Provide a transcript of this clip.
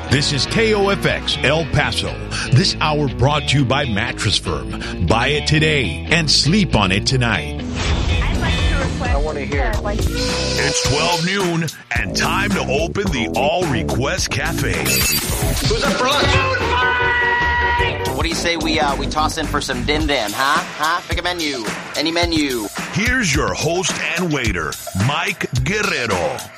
This is KOFX El Paso. This hour brought to you by Mattress Firm. Buy it today and sleep on it tonight. I want to hear. It's 12 noon and time to open the All Request Cafe. Who's up for lunch? What do you say we toss in for some dim dim, huh? Pick a menu. Any menu. Here's your host and waiter, Mike Guerrero.